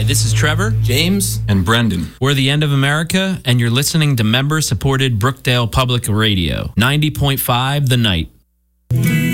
this is Trevor, James, and Brendan. We're the End of America, and you're listening to member-supported Brookdale Public Radio, 90.5 The Night.